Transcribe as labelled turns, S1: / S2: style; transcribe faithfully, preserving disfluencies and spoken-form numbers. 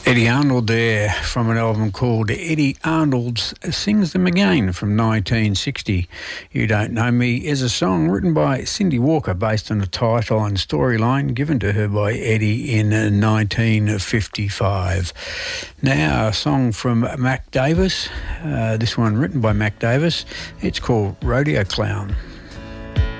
S1: Eddie Arnold there from an album called Eddie Arnold Sings Them Again from nineteen sixty. You Don't Know Me is a song written by Cindy Walker based on a title and storyline given to her by Eddie in nineteen fifty-five. Now a song from Mac Davis, uh, this one written by Mac Davis. It's called Rodeo Clown.